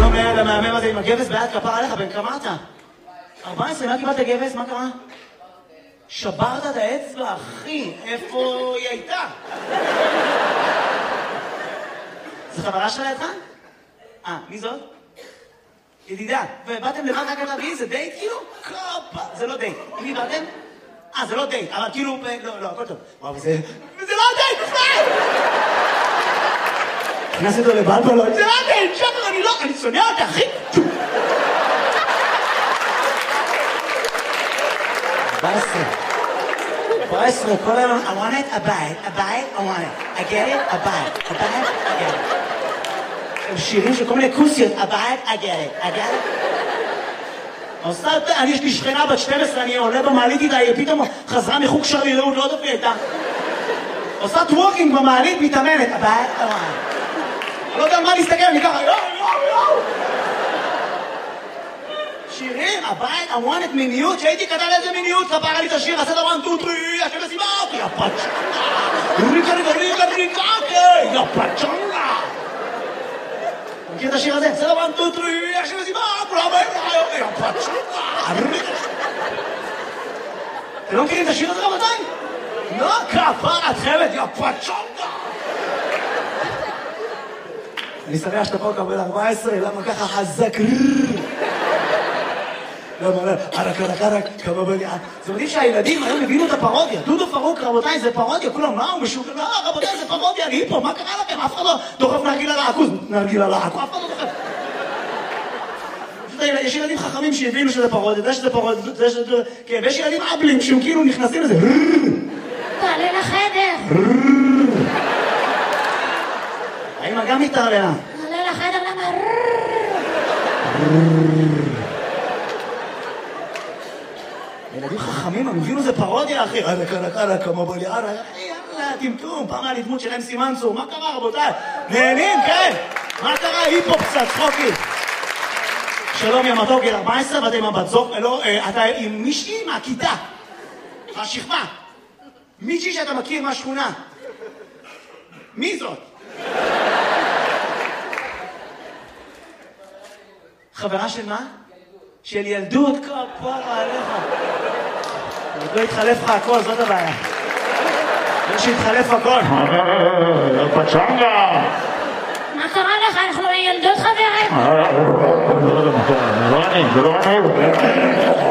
שלום לילד המהמם הזה עם הגבס ביד, כפר עליך, בן כמה אתה? 14, מה קיבלת גבס? מה קרה? שברת את האצבע, אחי, איפה היא הייתה? זו חברה שלה איתך? מי זאת? ידידה, ובאתם לבד רק להביא, זה דייט כאילו? קופה, זה לא דייט. עם מי באתם? זה לא דייט, אבל כאילו, לא, הכל טוב. וואו, זה לא דייט, בכלל! נכנס אותו לבלבלות, זה לא דייט, שחר, אני שונא אותה, אחי! 14, כל היום, I want it, a bite, I want it. I get it, a bite, I get it. שירים של כל מיני כוסיות, a bite, I get it. אני יש לי שכנה בת 12, אני עולה במעלית איתה, היא פתאום חזרה מחוג שרירות, לא יודעת איתה. עושה טוורקינג במעלית, מתאמנת, a bite, I want it. אני לא יודע על מה להסתכל, אני ככה, יואו. שירים, הבית, I want it מיניות, שהייתי כתב איזה מיניות, כפרה לי את השיר, עשה דבר 2, 3, השם מסיבה, יא פצ'נגה, ריקה, יא פצ'נגה. מכיר את השיר הזה? עשה דבר 2, 3, השם מסיבה, יא פצ'נגה. אתם לא מכירים את השיר הזה רבותיי? לא, כפרה, את חייבת, יא פצ'נגה. אני שמח שאתה פה קבל 14, למה ככה חזק? למה, ערק, כמה בליעה. זה מדהים שהילדים היום הבינו את הפרודיה. דודו פרוק, רבותיי, זה פרודיה. כולם, מה הוא משוגע? לא, רבותיי, זה פרודיה, אני פה, מה קרה לכם? אף אחד לא דוחף נרגילה לעכו, אף אחד לא דוחף. יש ילדים חכמים שהבינו שזה פרודיה, זה שזה פרודיה, כן, ויש ילדים אבלים שהם כאילו נכנסים לזה. תעלה לחדר. האמא גם מתערלה. תעלה לחדר, למה? ילדים חכמים, הם הבינו זה פרודיה, אחי. ערק, כמה בליעה, יאללה, טמטום, פעם היה לי דמות שלהם סימנסו. מה קרה, רבותיי? נהנים, כן? מה קרה? היפופ קצת, צחוקים. שלום, יא מתוק, גיל 14, ואתה עם הבת זוג, לא, אתה עם מישהי מהכיתה, מהשכבה. מישהי שאתה מכיר מהשכונה. מי זאת? חברה של מה? של ילדות, כפרה עליך. עוד לא התחלף לך הכל, זאת הבעיה. לא שהתחלף הכל. פצ'נגה! מה קרה לך? אנחנו ילדות חברים. זה לא אני.